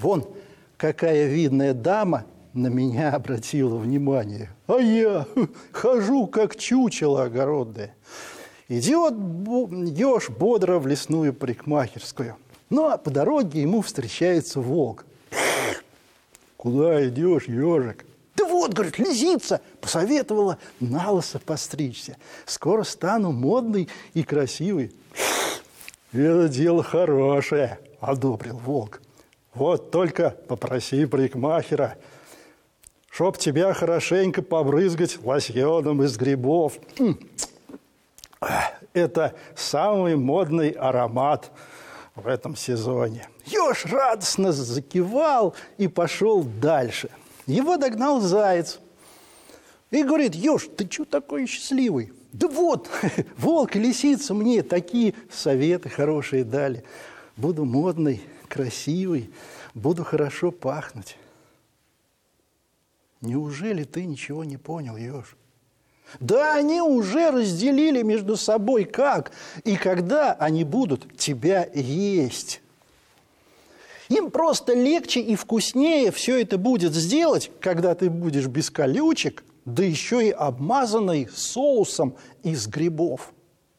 Вон, какая видная дама на меня обратила внимание. А я хожу, как чучело огородное. Идет еж бодро в лесную парикмахерскую. Ну, а по дороге ему встречается волк. «Куда идешь, ежик?» «Да вот, — говорит, — лисица посоветовала на лысо постричься. Скоро стану модный и красивый». «Это дело хорошее, — одобрил волк. Вот только попроси парикмахера, чтоб тебя хорошенько побрызгать лосьоном из грибов. Это самый модный аромат в этом сезоне». Еж радостно закивал и пошел дальше. Его догнал заяц и говорит: «Еж, ты чего такой счастливый?» «Да вот, волк и лисица мне такие советы хорошие дали. Буду модный, красивый, буду хорошо пахнуть». Неужели ты ничего не понял, еж? Да они уже разделили между собой, как и когда они будут тебя есть. Им просто легче и вкуснее все это будет сделать, когда ты будешь без колючек, да еще и обмазанный соусом из грибов.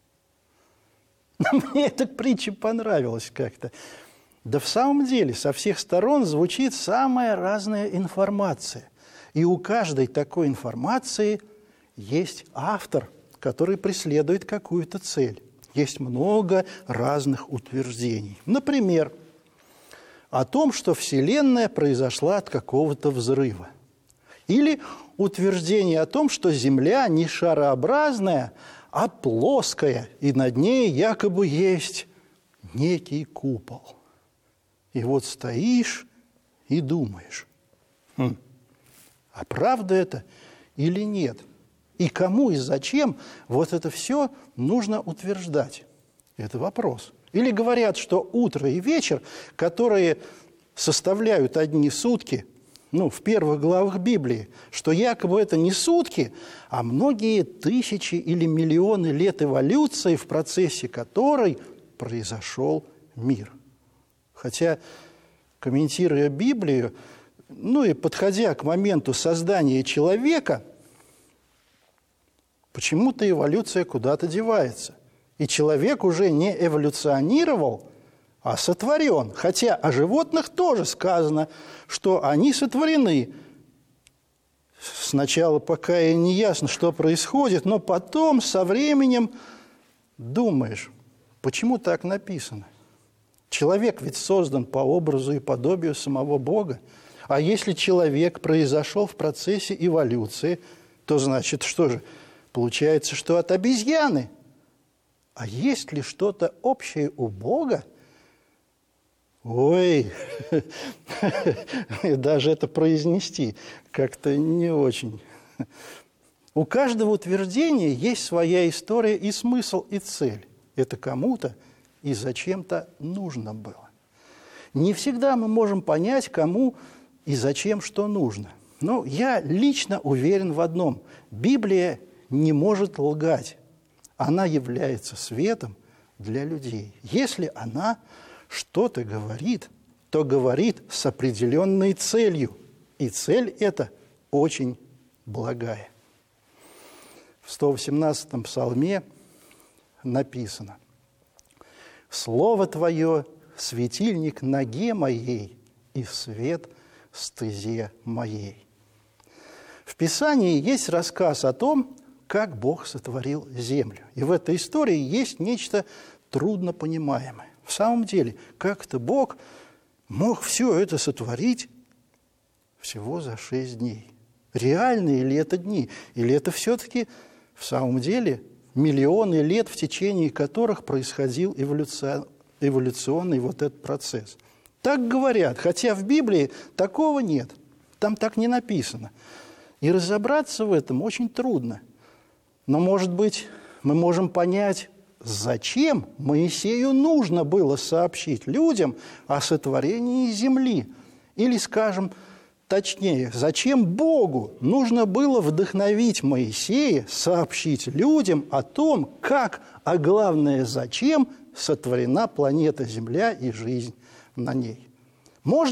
Мне эта притча понравилась как-то. Да в самом деле со всех сторон звучит самая разная информация. И у каждой такой информации есть автор, который преследует какую-то цель. Есть много разных утверждений. Например, о том, что Вселенная произошла от какого-то взрыва. Или утверждение о том, что Земля не шарообразная, а плоская, и над ней якобы есть некий купол. И вот стоишь и думаешь, а правда это или нет? И кому и зачем вот это все нужно утверждать? Это вопрос. Или говорят, что утро и вечер, которые составляют одни сутки, в первых главах Библии, что якобы это не сутки, а многие тысячи или миллионы лет эволюции, в процессе которой произошел мир. Хотя, комментируя Библию, и подходя к моменту создания человека, почему-то эволюция куда-то девается. И человек уже не эволюционировал, а сотворен. Хотя о животных тоже сказано, что они сотворены. Сначала пока и не ясно, что происходит, но потом, со временем, думаешь, почему так написано? Человек ведь создан по образу и подобию самого Бога. А если человек произошел в процессе эволюции, то значит, что же? Получается, что от обезьяны. А есть ли что-то общее у Бога? Ой, даже это произнести как-то не очень. У каждого утверждения есть своя история и смысл, и цель. Это кому-то и зачем-то нужно было. Не всегда мы можем понять, кому и зачем что нужно. Но я лично уверен в одном. Библия не может лгать. Она является светом для людей. Если она что-то говорит, то говорит с определенной целью. И цель эта очень благая. В 118-м псалме написано: «Слово Твое – светильник ноге моей и свет стезе моей». В Писании есть рассказ о том, как Бог сотворил землю. И в этой истории есть нечто труднопонимаемое. В самом деле, как это Бог мог все это сотворить всего за 6 дней? Реальные ли это дни? Или это все-таки в самом деле миллионы лет, в течение которых происходил эволюционный вот этот процесс? Так говорят, хотя в Библии такого нет. Там так не написано. И разобраться в этом очень трудно. Но, может быть, мы можем понять, зачем Моисею нужно было сообщить людям о сотворении земли. Или, скажем точнее, зачем Богу нужно было вдохновить Моисея сообщить людям о том, как, а главное, зачем сотворена планета Земля и жизнь на ней. Можно